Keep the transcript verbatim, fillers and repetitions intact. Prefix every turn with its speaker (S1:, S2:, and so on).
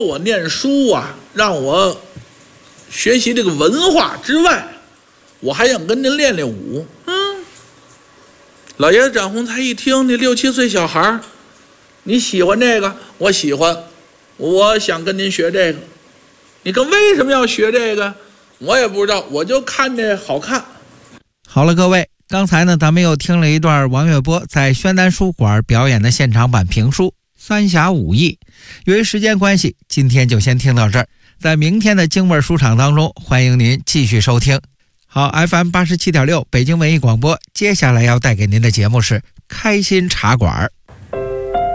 S1: 我念书啊，让我学习这个文化之外，我还想跟您练练武。嗯，老爷子展宏才一听，你六七岁小孩你喜欢这个，我喜欢，我想跟您学这个。你可为什么要学这个？我也不知道，我就看这好看。
S2: 好了，各位，刚才呢，咱们又听了一段王月波在宣丹书馆表演的现场版评书《三峡五义》。由于时间关系，今天就先听到这儿。在明天的京味书场当中，欢迎您继续收听。好 ，F M 八十七点六 北京文艺广播，接下来要带给您的节目是开心茶馆。